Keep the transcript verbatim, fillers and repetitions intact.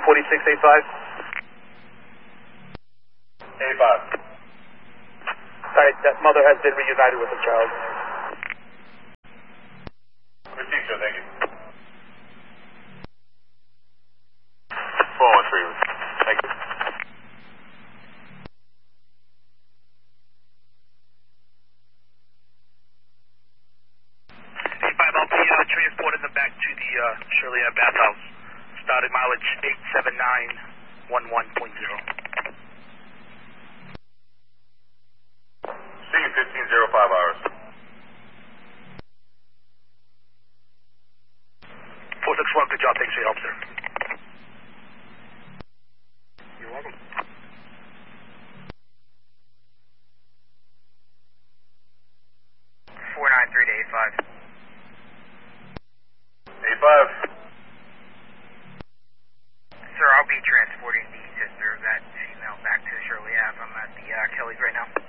forty-six A five. A five. Alright, that mother has been reunited with the child. Received, sir, thank you. four one three, thank you. A five, I'll be uh, transporting them back to the uh, Shirley Ave bathhouse. Starting mileage eight seven nine one one point zero. See you fifteen oh five hours. four six one, good job. Thanks for your help, sir. You're welcome. four nine three to A five. A five. Sir, I'll be transporting the sister of that female back to Shirley Ave. I'm at the uh, Kelly's right now.